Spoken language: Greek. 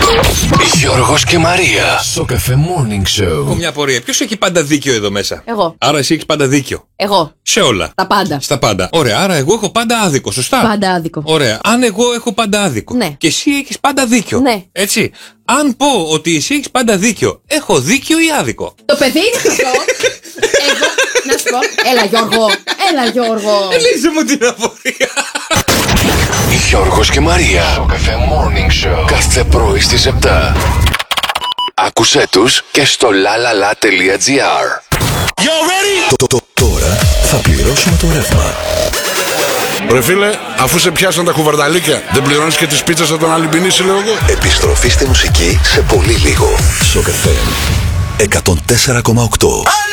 Γιώργος και Μαρία. Στο Cafe Morning Show. Έχω μια απορία. Ποιος έχει πάντα δίκιο εδώ μέσα? Εγώ. Άρα εσύ έχεις πάντα δίκιο. Εγώ. Σε όλα. Τα πάντα. Στα πάντα. Ωραία. Άρα εγώ έχω πάντα άδικο. Σωστά. Πάντα άδικο. Ωραία. Αν εγώ έχω πάντα άδικο. Ναι. Και εσύ έχεις πάντα δίκιο. Ναι. Έτσι. Αν πω ότι εσύ έχεις πάντα δίκιο, έχω δίκιο ή άδικο? Το παιδί είναι αυτό. Εγώ. Να σου πω. Έλα Γιώργο. Έλα Γιώργο. Λύσε μου την απορία. Γιώργος και Μαρία. Στο Cafe Morning Show. Κάθε πρωί στις 7. Άκουσέ τους και στο lalala.gr. Τώρα θα πληρώσουμε το ρεύμα. Ρε φίλε, αφού σε πιάσαν τα κουβαρδαλίκια, δεν πληρώνεις και τις πίτσες από τον Αλυμπινίση, λέω εγώ. Επιστροφή στη μουσική σε πολύ λίγο. Στο Cafe 104,8.